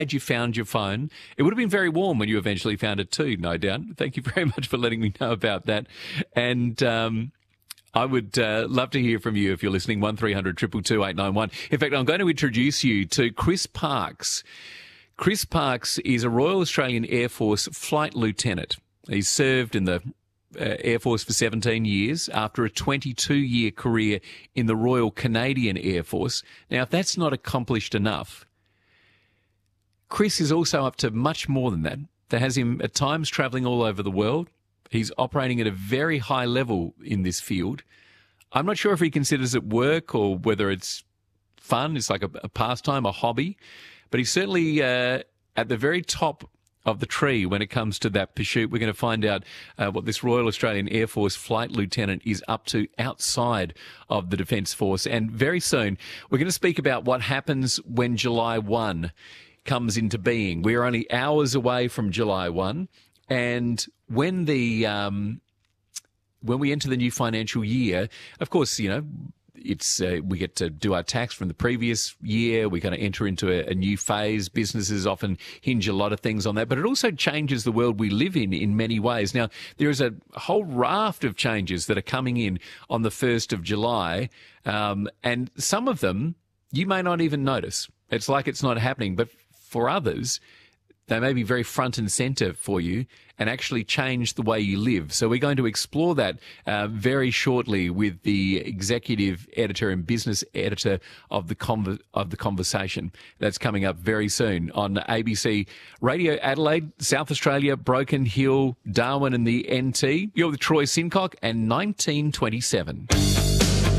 you found your phone. It would have been very warm when you eventually found it too, no doubt. Thank you very much for letting me know about that. And I would love to hear from you if you're listening, 1300 222 891. In fact, I'm going to introduce you to Chris Parks. Chris Parks is a Royal Australian Air Force flight lieutenant. He's served in the Air Force for 17 years after a 22-year career in the Royal Canadian Air Force. Now, if that's not accomplished enough, Chris is also up to much more than that. That has him at times travelling all over the world. He's operating at a very high level in this field. I'm not sure if he considers it work or whether it's fun. It's like a pastime, a hobby. But he's certainly at the very top of the tree when it comes to that pursuit. We're going to find out what this Royal Australian Air Force flight lieutenant is up to outside of the Defence Force. And very soon, we're going to speak about what happens when July 1 comes into being. We're only hours away from July 1. And when we enter the new financial year, of course, you know, it's we get to do our tax from the previous year. We're going to enter into a new phase. Businesses often hinge a lot of things on that, but it also changes the world we live in many ways. Now, there is a whole raft of changes that are coming in on the 1st of July, and some of them you may not even notice. It's like it's not happening, but for others, they may be very front and centre for you and actually change the way you live. So we're going to explore that very shortly with the executive editor and business editor of the Conversation. That's coming up very soon on ABC Radio Adelaide, South Australia, Broken Hill, Darwin and the NT. You're with Troy Sincock and 1927.